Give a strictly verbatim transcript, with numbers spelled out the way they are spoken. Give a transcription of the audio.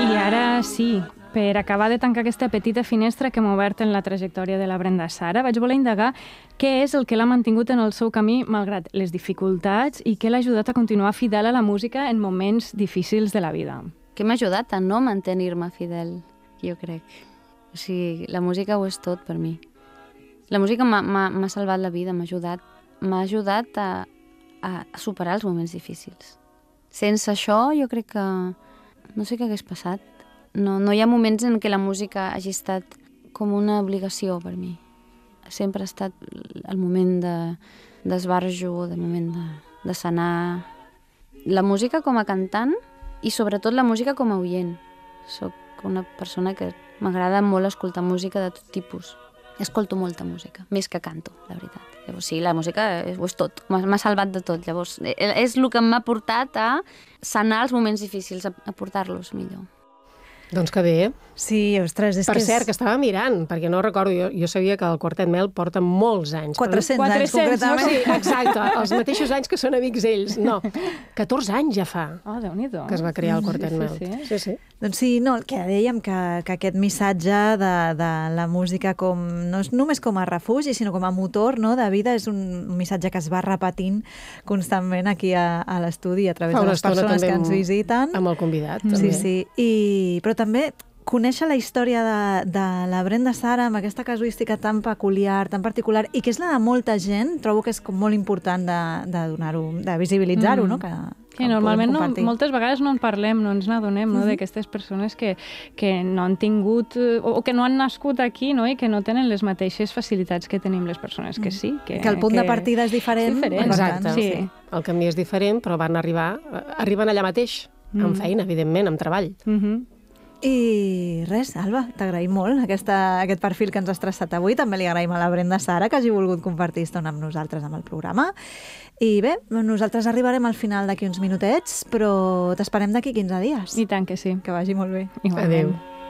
I ara sí, per acabar de tancar aquesta petita finestra que hem obert en la trajectòria de la Brenda Sara, vaig voler indagar què és el que l'ha mantingut en el seu camí malgrat les dificultats i què l'ha ajudat a continuar fidel a la música en moments difícils de la vida. Què m'ha ajudat a no mantenir-me fidel, jo crec. O sigui, la música ho és tot per mi. La música m'ha salvat la vida, m'ha ajudat, m'ha ajudat a, a superar els moments difícils. Sense això, jo crec que no sé què hagués passat. No, no hi ha moments en què la música hagi estat com una obligació per mi. Sempre ha estat el moment d'esbarjo, de, el moment de, de sanar. La música com a cantant i sobretot la música com a oient. Soc una persona que m'agrada molt escoltar música de tot tipus. Escolto molta música, més que canto, la veritat. Llavors, sí, la música ho és tot, m'ha salvat de tot. Llavors, és el que m'ha portat a sanar els moments difícils, a, a portar-los millor. Doncs que bé. Sí, ostres, és per que... Per cert, que estava mirant, perquè no recordo, jo, jo sabia que el Quartet Mel porta molts anys. quatre-cents anys, concretament. Sí, exacte, els mateixos anys que són amics ells. No, catorze anys ja fa oh, Déu-n'hi-do. que es va crear el Quartet sí, Mel. Sí, sí. sí, sí. Doncs sí, no, el que dèiem, que, que aquest missatge de, de la música com, no és només com a refugi, sinó com a motor, no, de vida, és un, un missatge que es va repetint constantment aquí a, a l'estudi a través Fa de les persones que ens visiten. Amb el convidat, sí, també. Sí, i, però també conèixer la història de, de la Brenda Sara amb aquesta casuística tan peculiar, tan particular, i que és la de molta gent, trobo que és com molt important de, de donar-ho, de visibilitzar-ho, mm. no? Que, que normalment no, moltes vegades no en parlem, no ens n'adonem, no? Mm-hmm. d'aquestes persones que, que no han tingut, o que no han nascut aquí, no? I que no tenen les mateixes facilitats que tenim les persones que sí. Que, que el punt que... de partida és diferent. És diferent. Exacte. Sí. Sí. El camí és diferent, però van arribar, arriben allà mateix, mm. amb feina, evidentment, amb treball. Mm-hmm. I res, Alba, t'agraïm molt aquesta, aquest perfil que ens has traçat avui. També li agraïm a la Brenda Sara que hagi volgut compartir estona amb nosaltres amb el programa. I bé, nosaltres arribarem al final d'aquí uns minutets, però t'esperem d'aquí quinze dies. I tant que sí. Que vagi molt bé. Igualment. Adéu.